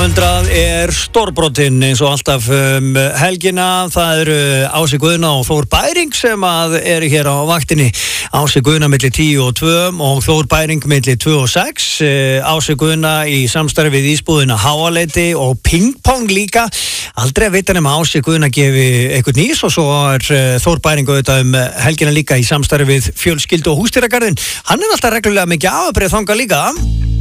100 stórbrotin eins og alltaf helgina. Það eru Ási Guðna og Þór Bæring sem eru hér á vaktinni. Ási Guðna milli 10 og 2 og Þór Bæring milli 2 og 6. Ási Guðna í samstarfi við ísbúðina Háaleiti og pingpong líka. Aldrei að vita nema Ási Guðna gefi eitthvað nýs og svo Þór Bæring auðvitað helgina líka í samstarfi við Fjölskyldu og Húsdýragarðinn. Hann alltaf reglulega mikið afbrigð þangað líka.